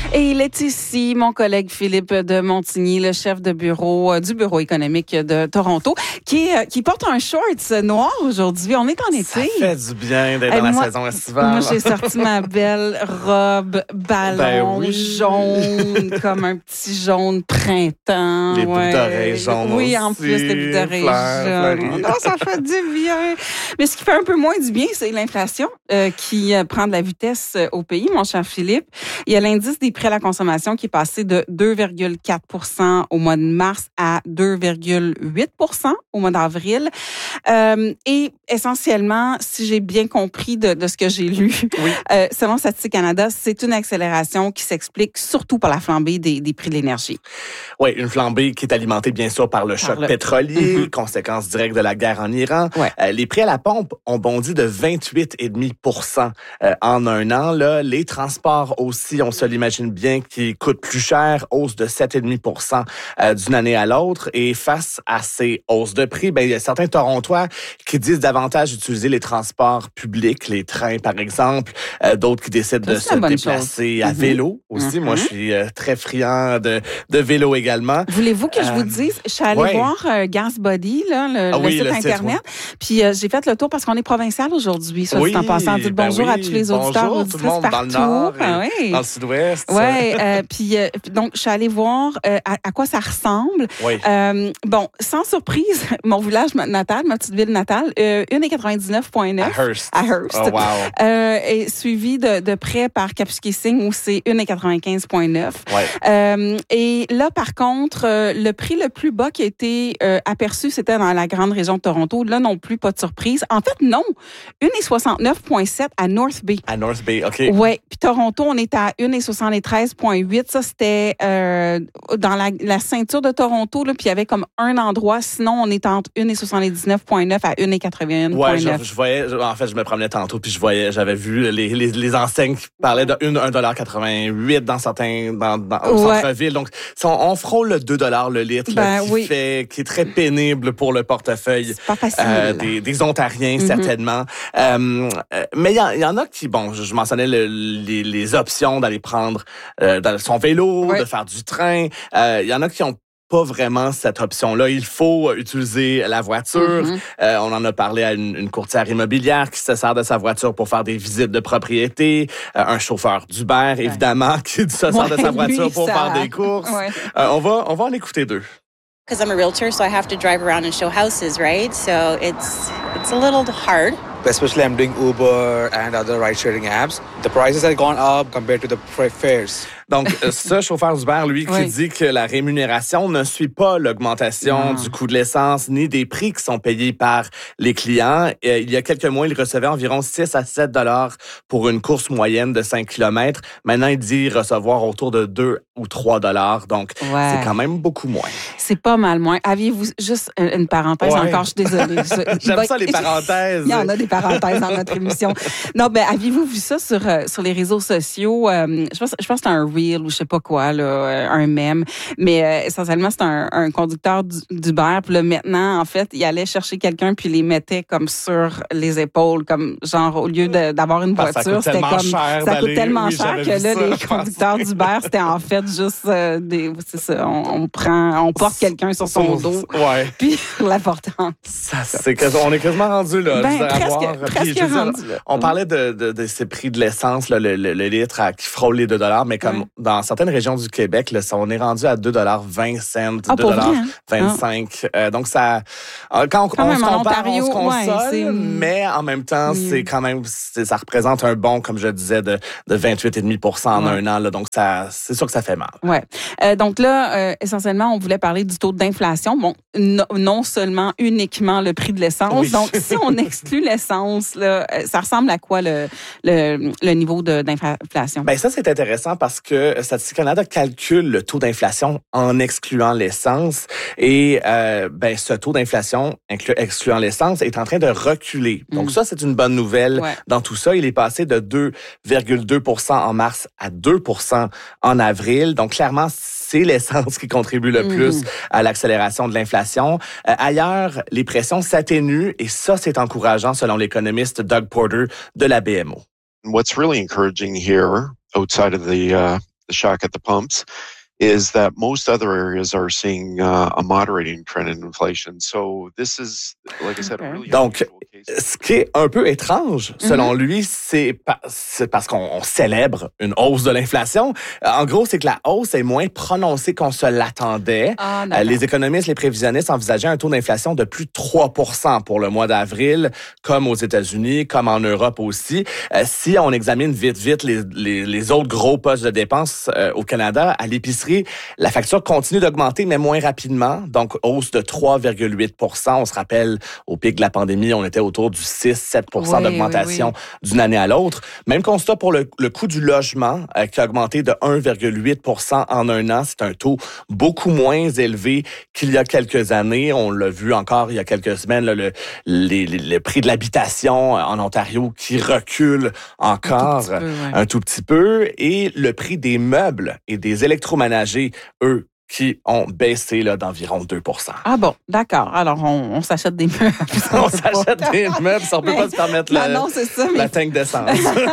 Et il est ici, mon collègue Philippe de Montigny, le chef de bureau du Bureau économique de Toronto, qui porte un shorts noir aujourd'hui. On est en été. Ça fait du bien d'être dans la saison estivale. Moi, j'ai sorti ma belle robe ballon jaune, comme un petit jaune printemps. Les boucles d'oreilles jaunes. Oui, en plus, les boucles d'oreilles jaunes. Oh, ça fait du bien. Mais ce qui fait un peu moins du bien, c'est l'inflation qui prend de la vitesse au pays, mon cher Philippe. Il y a l'indice des prix à la consommation qui est passé de 2,4 % au mois de mars à 2,8 % au mois d'avril. Et essentiellement, si j'ai bien compris de ce que j'ai lu, oui. Selon Statistique Canada, c'est une accélération qui s'explique surtout par la flambée des prix de l'énergie. Oui, une flambée qui est alimentée bien sûr par le choc pétrolier, conséquence directe de la guerre en Iran. Ouais. Les prix à la pompe ont bondi de 28,5 % en un an. Là. Les transports aussi, on se l'imagine bien, qui coûtent plus cher, hausse de 7,5 % d'une année à l'autre. Et face à ces hausses de prix, il y a certains Torontois qui disent davantage utiliser les transports publics, les trains par exemple, d'autres qui décident de se déplacer à vélo aussi. Moi, je suis très friand de vélo également. Voulez-vous que je vous dise, je suis allée voir GasBuddy, là, le site Internet, puis j'ai fait le tour parce qu'on est provincial aujourd'hui. Soit dit en passant, dites bonjour à tous les auditeurs, auditrices partout. Dans le nord et dans le sud-ouest. Oui, puis donc, je suis allée voir à quoi ça ressemble. Oui. Bon, sans surprise, mon village natal, ma petite ville natale, 1,99,9 à Hearst. Oh, wow. Est suivi de près par Kapuskasing où c'est 1,95,9. Ouais. Et là, par contre, le prix le plus bas qui a été aperçu, c'était dans la grande région de Toronto. Là non plus, pas de surprise. En fait, non. 1,69,7 à North Bay. À North Bay, OK. Oui. Puis Toronto, on est à 1,73,8. Ça, c'était dans la ceinture de Toronto. Là, puis il y avait comme un endroit. Sinon, on est entre 1,79,9 à 1,81,9. Ouais, je voyais, en fait, je me promenais tantôt puis j'avais vu les enseignes qui parlaient de 1,88 dans certains, au centre-ville. Donc, on frôle le 2 $ le litre, qui est très pénible pour le portefeuille. C'est pas facile. Des Ontariens, certainement. Mais il y en a qui, je mentionnais les options d'aller prendre son vélo, de faire du train. Il y en a qui ont pas vraiment cette option-là. Il faut utiliser la voiture. On en a parlé à une courtière immobilière qui se sert de sa voiture pour faire des visites de propriété. Un chauffeur d'Uber, évidemment, qui se sert de sa voiture pour faire des courses. On va en écouter deux. Because I'm a realtor, so I have to drive around and show houses, right? So it's a little hard. Especially I'm doing Uber and other ride-sharing apps. The prices have gone up compared to the fares. Donc, ce chauffeur d'Uber, lui, qui dit que la rémunération ne suit pas l'augmentation du coût de l'essence ni des prix qui sont payés par les clients. Il y a quelques mois, il recevait environ 6 à 7 $ pour une course moyenne de 5 km. Maintenant, il dit recevoir autour de 2 ou 3 $. Donc, c'est quand même beaucoup moins. C'est pas mal moins. Aviez-vous, juste une parenthèse encore, je suis désolée. J'aime ça, les parenthèses. Il y en a des parenthèses dans notre émission. Non, aviez-vous vu ça sur les réseaux sociaux? Je pense que c'est un reel ou je sais pas quoi, là, un mème. Mais essentiellement, c'est un conducteur d'Uber. Puis là, maintenant, en fait, il allait chercher quelqu'un puis les mettait comme sur les épaules, comme genre, au lieu d'avoir une voiture, c'était comme... Ça coûte tellement cher que là, les conducteurs d'Uber, c'était en fait juste c'est ça, on porte quelqu'un sur son dos. Puis l'important. On est quasiment rendu là. Presque rendu là. On parlait de ces prix de l'essence, là, le litre qui frôle les 2 $, mais comme dans certaines régions du Québec, là, on est rendu à 2,20 $, 2,25 $. Donc, ça, quand on se compare, on se console, mais en même temps, c'est quand même, ça représente un bond, comme je disais, de 28,5 % en un an. Là, donc, c'est sûr que ça fait mal. Ouais. Donc là, essentiellement, on voulait parler du taux d'inflation. Bon, non seulement uniquement le prix de l'essence. Donc, si on exclut l'essence, là, ça ressemble à quoi le niveau d'inflation? Ben ça, c'est intéressant parce que Statistique Canada calcule le taux d'inflation en excluant l'essence. Et ce taux d'inflation, excluant l'essence, est en train de reculer. Donc ça, c'est une bonne nouvelle dans tout ça. Il est passé de 2,2 % en mars à 2 % en avril. Donc clairement, c'est l'essence qui contribue le plus à l'accélération de l'inflation. Ailleurs, les pressions s'atténuent et ça, c'est encourageant selon l'économiste Doug Porter de la BMO. What's really encouraging here, outside of the shock at the pumps is that most other areas are seeing a moderating trend in inflation. So this is, like I said, a really Donc, unusual case. ce qui est un peu étrange, selon lui, c'est parce qu'on célèbre une hausse de l'inflation. En gros, c'est que la hausse est moins prononcée qu'on se l'attendait. Les économistes, les prévisionnistes envisageaient un taux d'inflation de plus de 3% pour le mois d'avril, comme aux États-Unis, comme en Europe aussi. Si on examine vite les autres gros postes de dépenses au Canada, à l'épicerie, la facture continue d'augmenter, mais moins rapidement. Donc, hausse de 3,8%. On se rappelle, au pic de la pandémie, on était autour du 6-7% d'augmentation d'une année à l'autre. Même constat pour le coût du logement, qui a augmenté de 1,8% en un an. C'est un taux beaucoup moins élevé qu'il y a quelques années. On l'a vu encore il y a quelques semaines, là, le prix de l'habitation en Ontario qui recule encore un tout petit peu. Et le prix des meubles et des électroménagers, eux, qui ont baissé là, d'environ 2%. Ah bon, d'accord. Alors, on s'achète des meubles. On s'achète des meubles, ça, on peut pas se permettre la tank d'essence.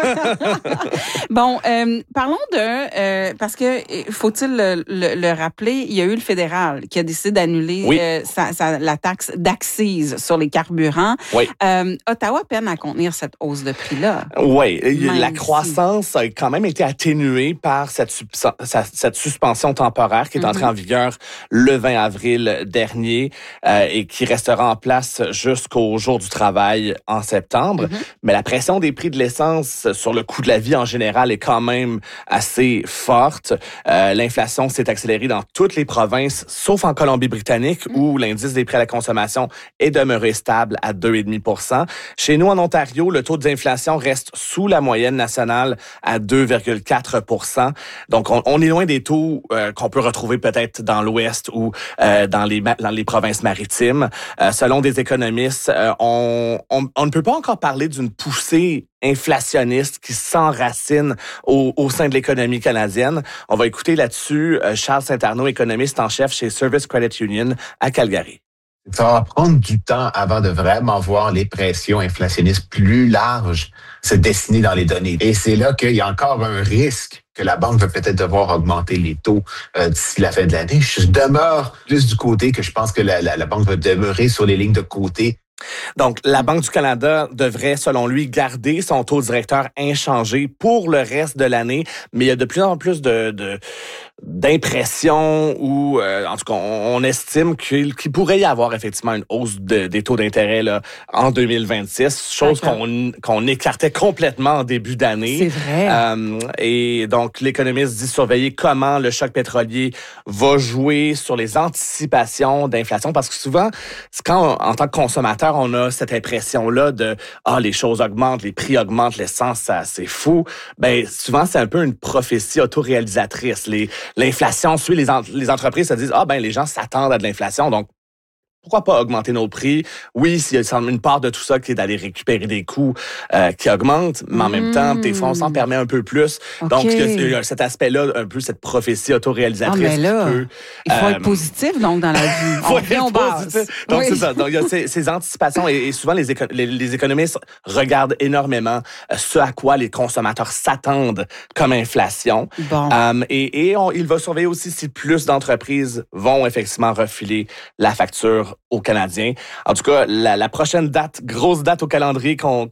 Bon, parlons parce que, faut-il le rappeler, il y a eu le fédéral qui a décidé d'annuler la taxe d'accise sur les carburants. Oui. Ottawa peine à contenir cette hausse de prix-là. Oui, la croissance a quand même été atténuée par cette suspension temporaire qui est entrée en vigueur le 20 avril dernier et qui restera en place jusqu'au jour du travail en septembre. Mais la pression des prix de l'essence sur le coût de la vie en général est quand même assez forte. L'inflation s'est accélérée dans toutes les provinces, sauf en Colombie-Britannique, où l'indice des prix à la consommation est demeuré stable à 2,5%. Chez nous, en Ontario, le taux d'inflation reste sous la moyenne nationale à 2,4%. Donc, on est loin des taux qu'on peut retrouver peut-être dans l'Ouest ou dans les provinces maritimes. Selon des économistes, on ne peut pas encore parler d'une poussée inflationniste qui s'enracine au sein de l'économie canadienne. On va écouter là-dessus Charles Saint-Arnaud, économiste en chef chez Service Credit Union à Calgary. Ça va prendre du temps avant de vraiment voir les pressions inflationnistes plus larges se dessiner dans les données. Et c'est là qu'il y a encore un risque que la banque va peut-être devoir augmenter les taux d'ici la fin de l'année. Je demeure plus du côté que je pense que la banque va demeurer sur les lignes de côté. Donc, la Banque du Canada devrait, selon lui, garder son taux directeur inchangé pour le reste de l'année, mais il y a de plus en plus d'impressions ou, en tout cas, on estime qu'il pourrait y avoir effectivement une hausse des taux d'intérêt là, en 2026, chose qu'on écartait complètement en début d'année. C'est vrai. Et donc, l'économiste dit surveiller comment le choc pétrolier va jouer sur les anticipations d'inflation, parce que souvent, quand en tant que consommateur, on a cette impression-là de les choses augmentent, les prix augmentent, l'essence, c'est fou. Ben souvent, c'est un peu une prophétie autoréalisatrice. L'inflation suit les entreprises se disent les gens s'attendent à de l'inflation, donc pourquoi pas augmenter nos prix? Oui, s'il y a une part de tout ça qui est d'aller récupérer des coûts qui augmentent, mais en même temps, des fois, on s'en permet un peu plus. Okay. Donc, il y a cet aspect-là, un peu cette prophésie autoréalisatrice. Mais là, il faut être positif, donc, dans la vie. On revient aux bases. Donc, c'est ça. Donc, il y a ces anticipations et souvent, les économistes regardent énormément ce à quoi les consommateurs s'attendent comme inflation. Bon. Il va surveiller aussi si plus d'entreprises vont effectivement refiler la facture aux Canadiens. En tout cas, la prochaine grosse date au calendrier qu'on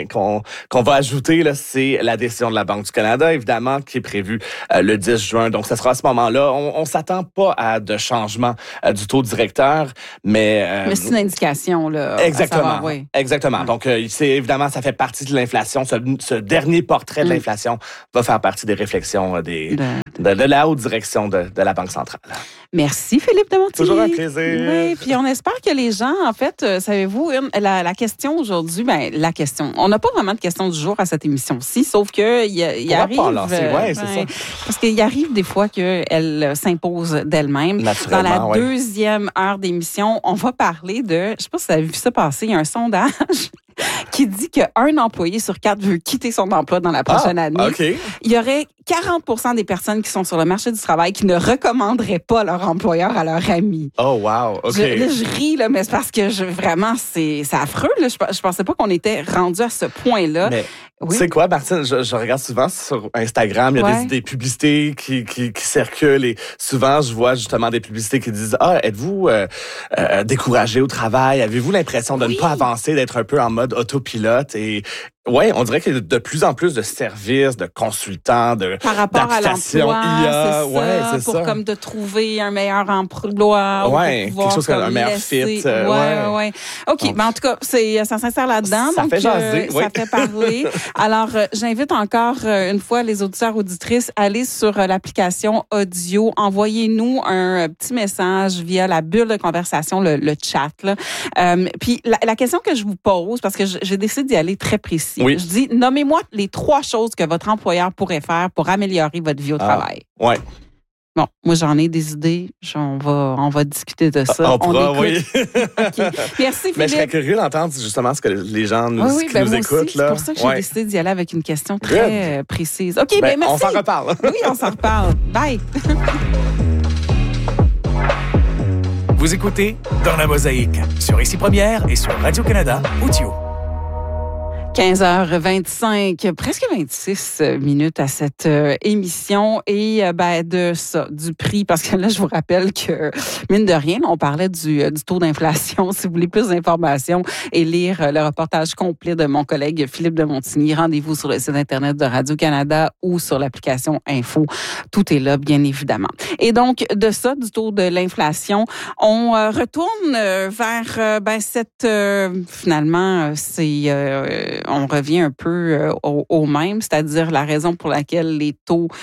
va ajouter, là, c'est la décision de la Banque du Canada, évidemment, qui est prévue le 10 juin. Donc, ce sera à ce moment-là. On s'attend pas à de changement du taux directeur, mais c'est une indication, là. Exactement. Oui. Exactement. Donc, évidemment, ça fait partie de l'inflation. Ce dernier portrait de l'inflation va faire partie des réflexions de la haute direction de la Banque centrale. Merci, Philippe de Montillier. Toujours un plaisir. Oui, puis on espère que les gens, en fait, savez-vous, la question aujourd'hui, la question, on n'a pas vraiment de question du jour à cette émission-ci, sauf que il arrive... Pas lancer, c'est ça. Parce qu'il arrive des fois qu'elle s'impose d'elle-même. Dans la deuxième heure d'émission, on va parler de, je sais pas si vous avez vu ça passer, il y a un sondage qui dit qu'un employé sur 4 veut quitter son emploi dans la prochaine année. Okay. Il y aurait 40% des personnes qui sont sur le marché du travail qui ne recommanderaient pas leur employeur à leur ami. Oh, wow. OK. Je ris, là, mais c'est parce que vraiment, c'est affreux. Là. Je pensais pas qu'on était rendu à ce point-là. Mais Oui. Tu sais quoi, Martine, je regarde souvent sur Instagram, il y a des publicités qui circulent et souvent, je vois justement des publicités qui disent « Ah, êtes-vous découragé au travail? Avez-vous l'impression de ne pas avancer, d'être un peu en mode autopilote? » Et ouais, on dirait qu'il y a de plus en plus de services, de consultants, par rapport à l'emploi, IA. C'est ça, pour comme de trouver un meilleur emploi. Ouais, quelque chose comme un meilleur fit. Ouais. OK, ben en tout cas, ça s'insère là-dedans. Ça fait jaser, ça fait parler. Alors, j'invite encore une fois les auditeurs, auditrices, à aller sur l'application audio. Envoyez-nous un petit message via la bulle de conversation, le chat. Là. Puis la question que je vous pose, parce que j'ai décidé d'y aller très précis. Oui. Je dis, nommez-moi les 3 choses que votre employeur pourrait faire pour améliorer votre vie au travail. Ouais. Bon, moi, j'en ai des idées. On va discuter de ça. On pourra, oui. Okay. Merci, Philippe. Mais je serais curieux d'entendre justement ce que les gens nous écoutent. C'est pour ça que j'ai décidé d'y aller avec une question très précise. OK, merci. On s'en reparle. Oui, on s'en reparle. Bye. Vous écoutez Dans la Mosaïque sur Ici Première et sur Radio-Canada Audio. 15h25, presque 26 minutes à cette émission et de ça, du prix, parce que là, je vous rappelle que, mine de rien, on parlait du taux d'inflation. Si vous voulez plus d'informations et lire le reportage complet de mon collègue Philippe de Montigny, rendez-vous sur le site Internet de Radio-Canada ou sur l'application Info. Tout est là, bien évidemment. Et donc, de ça, du taux de l'inflation, on retourne vers finalement, on revient un peu au même, c'est-à-dire la raison pour laquelle le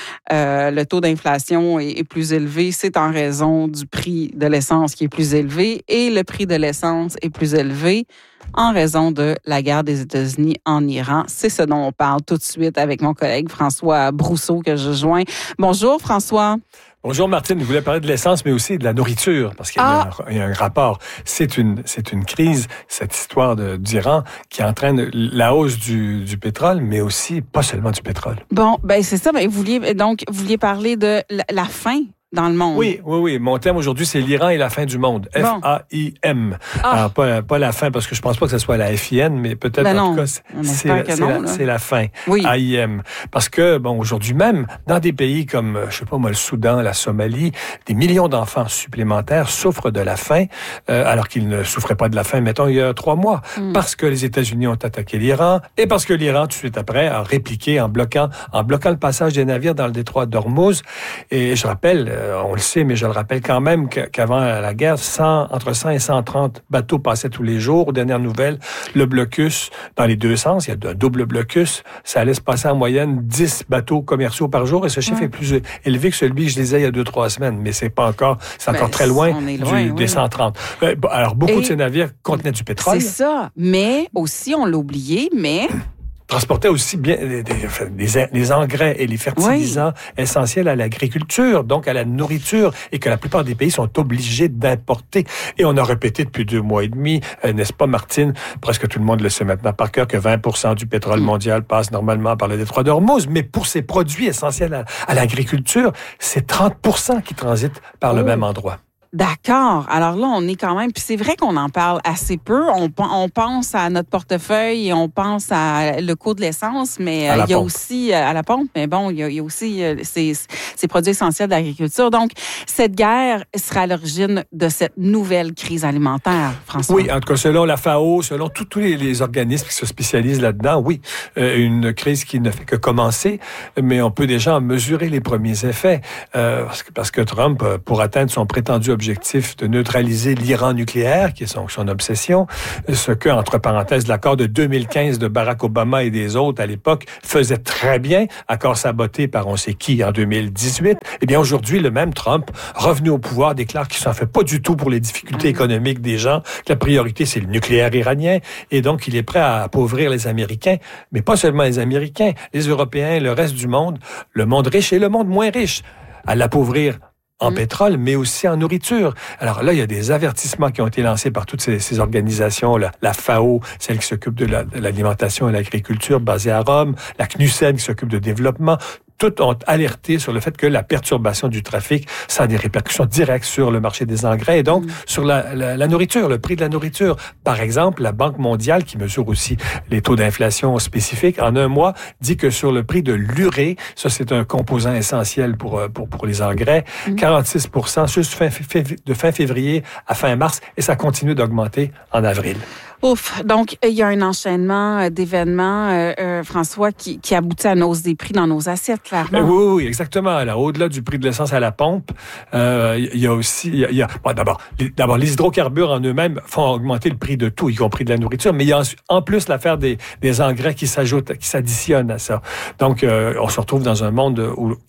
taux d'inflation est plus élevé, c'est en raison du prix de l'essence qui est plus élevé et le prix de l'essence est plus élevé en raison de la guerre des États-Unis en Iran. C'est ce dont on parle tout de suite avec mon collègue François Brousseau que je joins. Bonjour François. Bonjour Martine, je voulais parler de l'essence, mais aussi de la nourriture, parce qu'il y a un rapport. C'est une crise, cette histoire d'Iran, qui entraîne la hausse du pétrole, mais aussi pas seulement du pétrole. Bon, c'est ça. Vous vouliez parler de la faim dans le monde. Oui. Mon thème aujourd'hui, c'est l'Iran et la fin du monde. F-A-I-M. Alors, pas la fin, parce que je pense pas que ce soit la F-I-N, mais peut-être, en tout cas, c'est la fin. Oui. A-I-M. Parce que, aujourd'hui même, dans des pays comme, le Soudan, la Somalie, des millions d'enfants supplémentaires souffrent de la faim, alors qu'ils ne souffraient pas de la faim, mettons, il y a 3 mois. Parce que les États-Unis ont attaqué l'Iran, et parce que l'Iran, tout de suite après, a répliqué en bloquant le passage des navires dans le détroit d'Ormuz. Et je rappelle, on le sait, mais je le rappelle quand même qu'avant la guerre, entre 100 et 130 bateaux passaient tous les jours. Aux dernières nouvelles, le blocus, dans les 2 sens, il y a un double blocus, ça allait se passer en moyenne 10 bateaux commerciaux par jour, et ce chiffre est plus élevé que celui que je disais il y a 2-3 semaines, mais c'est encore très loin, des 130. Alors, beaucoup de ces navires contenaient du pétrole. C'est ça, mais aussi, on l'a oublié, transportait aussi bien les engrais et les fertilisants essentiels à l'agriculture, donc à la nourriture, et que la plupart des pays sont obligés d'importer. Et on a répété depuis 2 mois et demi, n'est-ce pas, Martine? Presque tout le monde le sait maintenant par cœur que 20% du pétrole mondial passe normalement par le détroit d'Ormuz, mais pour ces produits essentiels à l'agriculture, c'est 30% qui transitent par le même endroit. D'accord. Alors là, on est quand même... Puis c'est vrai qu'on en parle assez peu. On pense à notre portefeuille et on pense à le coût de l'essence, mais il y a aussi... à la pompe, mais bon, il y a aussi ces produits essentiels d'agriculture. Donc, cette guerre sera à l'origine de cette nouvelle crise alimentaire, François. Oui, en tout cas, selon la FAO, selon tous les organismes qui se spécialisent là-dedans, oui, une crise qui ne fait que commencer, mais on peut déjà en mesurer les premiers effets. Parce que Trump, pour atteindre son prétendu objectif de neutraliser l'Iran nucléaire, qui est son obsession, ce que, entre parenthèses, l'accord de 2015 de Barack Obama et des autres à l'époque faisait très bien, accord saboté par on sait qui en 2018, eh bien aujourd'hui, le même Trump, revenu au pouvoir, déclare qu'il s'en fait pas du tout pour les difficultés économiques des gens, que la priorité, c'est le nucléaire iranien, et donc il est prêt à appauvrir les Américains, mais pas seulement les Américains, les Européens, le reste du monde, le monde riche et le monde moins riche, à l'appauvrir en pétrole, mais aussi en nourriture. Alors là, il y a des avertissements qui ont été lancés par toutes ces organisations, la FAO, celle qui s'occupe de l'alimentation et l'agriculture basée à Rome, la CNUSED qui s'occupe de développement. toutes ont alerté sur le fait que la perturbation du trafic, ça a des répercussions directes sur le marché des engrais et donc sur la nourriture, le prix de la nourriture. Par exemple, la Banque mondiale, qui mesure aussi les taux d'inflation spécifiques, en un mois, dit que sur le prix de l'urée, ça c'est un composant essentiel pour les engrais, 46% juste de fin février à fin mars, et ça continue d'augmenter en avril. Ouf. Donc, il y a un enchaînement d'événements, François, qui aboutit à une hausse des prix dans nos assiettes, clairement. Oui, exactement. Alors, au-delà du prix de l'essence à la pompe, il y a aussi... Bon, d'abord, les hydrocarbures en eux-mêmes font augmenter le prix de tout, y compris de la nourriture, mais il y a en plus l'affaire des engrais qui s'ajoutent, qui s'additionnent à ça. Donc, on se retrouve dans un monde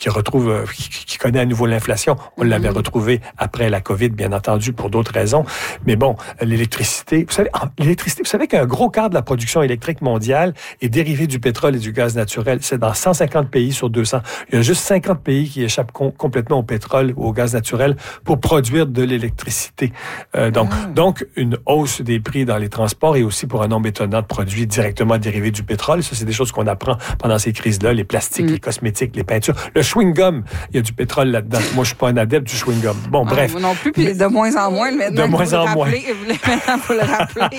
qui connaît à nouveau l'inflation. On l'avait retrouvé après la COVID, bien entendu, pour d'autres raisons. Mais bon, l'électricité... Vous savez qu'un gros quart de la production électrique mondiale est dérivé du pétrole et du gaz naturel. C'est dans 150 pays sur 200. Il y a juste 50 pays qui échappent complètement au pétrole ou au gaz naturel pour produire de l'électricité. Donc, une hausse des prix dans les transports et aussi pour un nombre étonnant de produits directement dérivés du pétrole. Ça, c'est des choses qu'on apprend pendant ces crises-là. Les plastiques, les cosmétiques, les peintures. Le chewing-gum, il y a du pétrole là-dedans. Moi, je suis pas un adepte du chewing-gum. Bon, bref. Moi non plus, puis de moins en moins. Maintenant, de moins en moins. Maintenant, il faut le rappeler.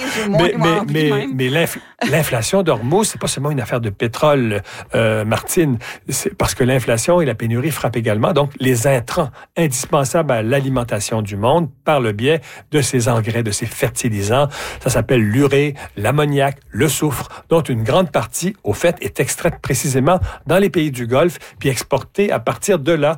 Mais l'inflation d'Ormuz, c'est pas seulement une affaire de pétrole, Martine. C'est parce que l'inflation et la pénurie frappent également donc les intrants indispensables à l'alimentation du monde par le biais de ces engrais, de ces fertilisants. Ça s'appelle l'urée, l'ammoniac, le soufre, dont une grande partie, au fait, est extraite précisément dans les pays du Golfe, puis exportée à partir de là.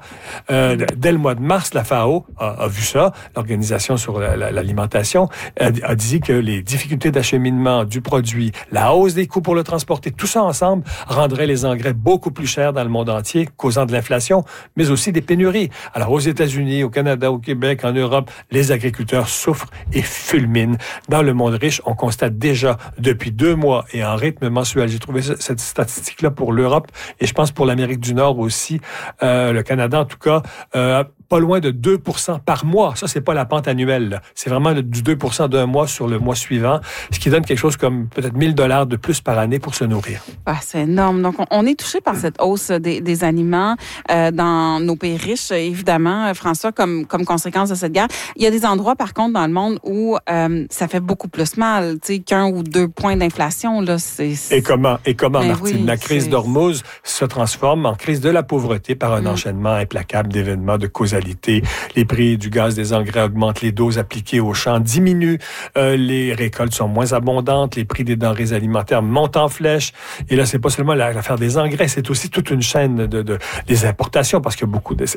Dès le mois de mars, la FAO a vu ça, l'Organisation sur l'alimentation, a dit que les difficultés d'acheminement du produit, la hausse des coûts pour le transporter, tout ça ensemble rendrait les engrais beaucoup plus chers dans le monde entier, causant de l'inflation, mais aussi des pénuries. Alors, aux États-Unis, au Canada, au Québec, en Europe, les agriculteurs souffrent et fulminent. Dans le monde riche, on constate déjà depuis 2 mois et en rythme mensuel, j'ai trouvé cette statistique-là pour l'Europe et je pense pour l'Amérique du Nord aussi, le Canada en tout cas, pas loin de 2% par mois. Ça, c'est pas la pente annuelle, là. C'est vraiment du 2% d'un mois sur le mois suivant, ce qui donne quelque chose comme peut-être $1,000 de plus par année pour se nourrir. Ah, c'est énorme. Donc, on est touché par cette hausse des aliments dans nos pays riches, évidemment, François, comme conséquence de cette guerre. Il y a des endroits, par contre, dans le monde où ça fait beaucoup plus mal, tu sais, qu'1 ou 2 points d'inflation, là, Et comment, Martine? Oui, la crise d'Ormuz se transforme en crise de la pauvreté par un enchaînement implacable d'événements de causalité. Les prix du gaz, des engrais augmentent, les doses appliquées aux champs diminuent, les récoltes sont moins abondantes, les prix des denrées alimentaires montent en flèche. Et là, c'est pas seulement l'affaire des engrais, c'est aussi toute une chaîne des importations, parce que beaucoup de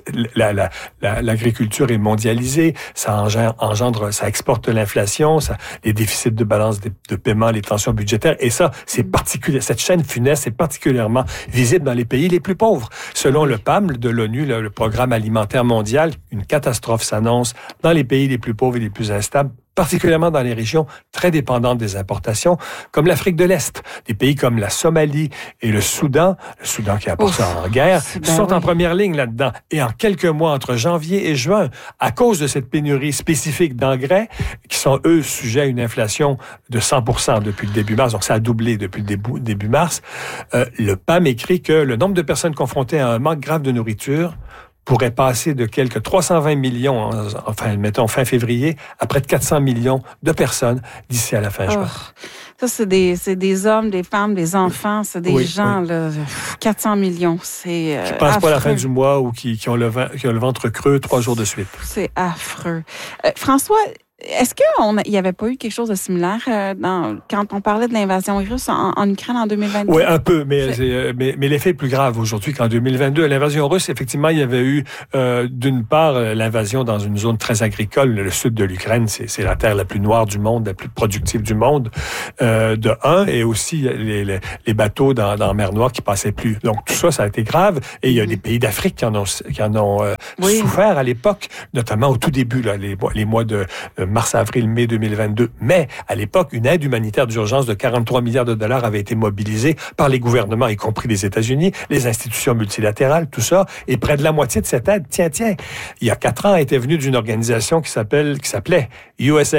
l'agriculture est mondialisée, ça engendre, ça exporte l'inflation, les déficits de balance de paiement, les tensions budgétaires. Et ça, c'est particulier. Cette chaîne funeste est particulièrement visible dans les pays les plus pauvres. Selon le PAM de l'ONU, le Programme alimentaire mondial, une catastrophe s'annonce dans les pays les plus pauvres et les plus instables, particulièrement dans les régions très dépendantes des importations, comme l'Afrique de l'Est. Des pays comme la Somalie et le Soudan qui apporte ça en guerre, sont en première ligne là-dedans. Et en quelques mois, entre janvier et juin, à cause de cette pénurie spécifique d'engrais, qui sont, eux, sujets à une inflation de 100% depuis le début mars, donc ça a doublé depuis le début mars, le PAM écrit que le nombre de personnes confrontées à un manque grave de nourriture pourrait passer de quelques 320 millions, fin février, à près de 400 millions de personnes d'ici à la fin juin. Ça, c'est des hommes, des femmes, des enfants, c'est des gens, là, 400 millions, c'est qui passent pas à la fin du mois ou qui ont le ventre creux 3 jours de suite. C'est affreux. François, est-ce qu'il n'y avait pas eu quelque chose de similaire quand on parlait de l'invasion russe en Ukraine en 2022? Oui, un peu, mais l'effet est plus grave aujourd'hui qu'en 2022. L'invasion russe, effectivement, il y avait eu, d'une part, l'invasion dans une zone très agricole. Le sud de l'Ukraine, c'est la terre la plus noire du monde, la plus productive du monde, et aussi les bateaux dans la mer Noire qui passaient plus. Donc, tout ça, ça a été grave. Et il y a des pays d'Afrique qui en ont souffert à l'époque, notamment au tout début, là, les mois de mars, avril, mai 2022. Mais, à l'époque, une aide humanitaire d'urgence de 43 milliards de dollars avait été mobilisée par les gouvernements, y compris les États-Unis, les institutions multilatérales, tout ça. Et près de la moitié de cette aide, tiens, il y a 4 ans, était venue d'une organisation qui s'appelait USAID,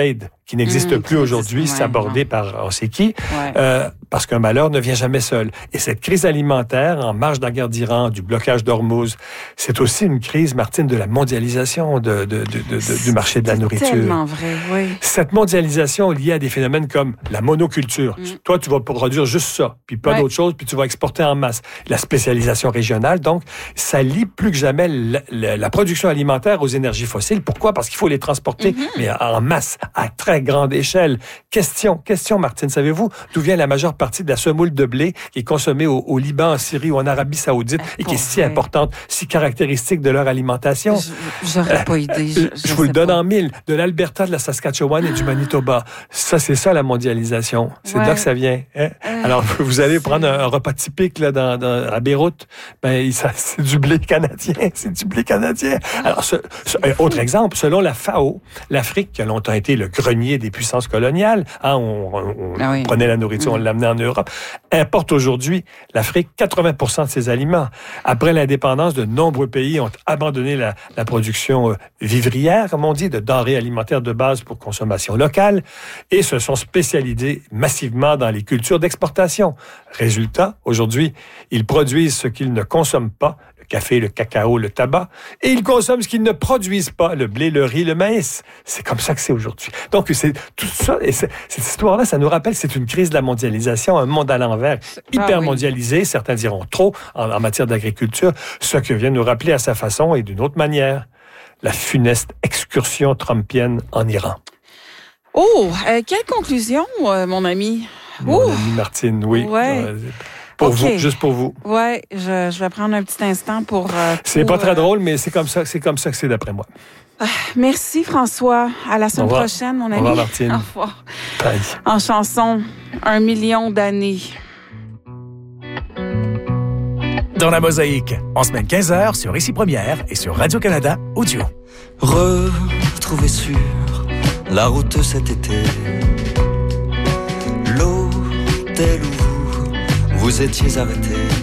qui n'existe plus aujourd'hui, sabordé par on sait qui, parce qu'un malheur ne vient jamais seul. Et cette crise alimentaire, en marge de la guerre d'Iran, du blocage d'Ormuz, c'est aussi une crise, Martine, de la mondialisation du marché de la nourriture. C'est tellement vrai, oui. Cette mondialisation liée à des phénomènes comme la monoculture. Toi, tu vas produire juste ça, puis pas d'autre chose, puis tu vas exporter en masse. La spécialisation régionale, donc, ça lie plus que jamais la production alimentaire aux énergies fossiles. Pourquoi? Parce qu'il faut les transporter, mais en masse, à très grande échelle. Question, Martine, savez-vous d'où vient la majeure partie de la semoule de blé qui est consommée au Liban, en Syrie ou en Arabie Saoudite et qui est si importante, si caractéristique de leur alimentation? J'aurais pas idée. Je vous le donne en mille. De l'Alberta, de la Saskatchewan et du Manitoba. Ça, c'est ça la mondialisation. C'est de là que ça vient. Hein? Alors, vous allez prendre un repas typique là, à Beyrouth, c'est du blé canadien. C'est du blé canadien. Alors, autre exemple, selon la FAO, l'Afrique, qui a longtemps été le grenier des puissances coloniales, on prenait la nourriture, on l'amenait en Europe, importe aujourd'hui, l'Afrique, 80% de ses aliments. Après l'indépendance, de nombreux pays ont abandonné la production vivrière, comme on dit, de denrées alimentaires de base pour consommation locale, et se sont spécialisés massivement dans les cultures d'exportation. Résultat, aujourd'hui, ils produisent ce qu'ils ne consomment pas, le café, le cacao, le tabac, et ils consomment ce qu'ils ne produisent pas, le blé, le riz, le maïs. C'est comme ça que c'est aujourd'hui. Donc, c'est tout ça, et cette histoire-là, ça nous rappelle, c'est une crise de la mondialisation, un monde à l'envers, hyper mondialisé, certains diront trop, en matière d'agriculture, ce que vient nous rappeler à sa façon et d'une autre manière, la funeste excursion trumpienne en Iran. Oh, quelle conclusion, mon ami? Mon ami Martine, oui. Ouais. Pour vous, juste pour vous. Oui, je vais prendre un petit instant pour... c'est pas très drôle, mais c'est comme ça que c'est d'après moi. Merci, François. À la semaine prochaine, mon ami. Au revoir, Martine. Au revoir. Bye. En chanson, 1 million d'années. Dans la mosaïque, en semaine 15h sur Ici Première et sur Radio-Canada Audio. Retrouver sur la route cet été l'hôtel où vous étiez arrêté.